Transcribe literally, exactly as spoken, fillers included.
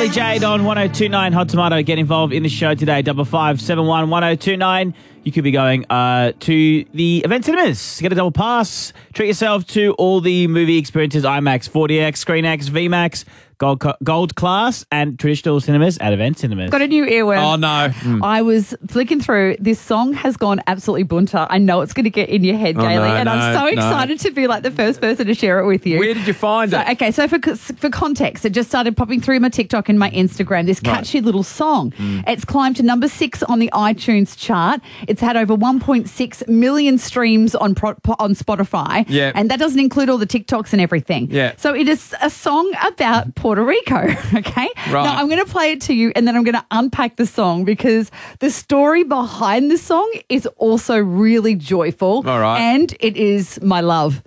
Kylie Jade on one oh two nine Hot Tomato. Get involved in the show today. Double five seven one one oh two nine. You could be going uh, to the Event Cinemas. Get a double pass. Treat yourself to all the movie experiences: IMAX, four D X, ScreenX, V MAX, Gold, Gold Class, and traditional cinemas at Event Cinemas. Got a new earworm. Oh, no. Mm. I was flicking through. This song has gone absolutely bunter. I know it's going to get in your head, Oh, Gailey, no, and I'm no, so no. excited to be like the first person to share it with you. Where did you find So, it? okay, so for for context, it just started popping through my TikTok and my Instagram, this catchy little song. Mm. It's climbed to number six on the iTunes chart. It's had over one point six million streams on pro, on Spotify. Yeah. And that doesn't include all the TikToks and everything. Yeah. So it is a song about Puerto Rico, okay? Right. Now, I'm going to play it to you and then I'm going to unpack the song because the story behind the song is also really joyful. All right. And it is my love.